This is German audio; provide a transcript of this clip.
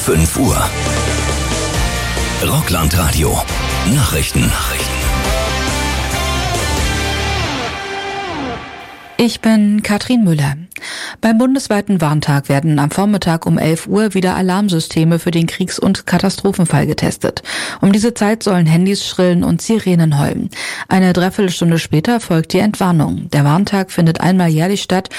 5 Uhr. Rockland-Radio. Nachrichten. Ich bin Katrin Müller. Beim bundesweiten Warntag werden am Vormittag um 11 Uhr wieder Alarmsysteme für den Kriegs- und Katastrophenfall getestet. Um diese Zeit sollen Handys schrillen und Sirenen heulen. Eine Dreiviertelstunde später folgt die Entwarnung. Der Warntag findet einmal jährlich statt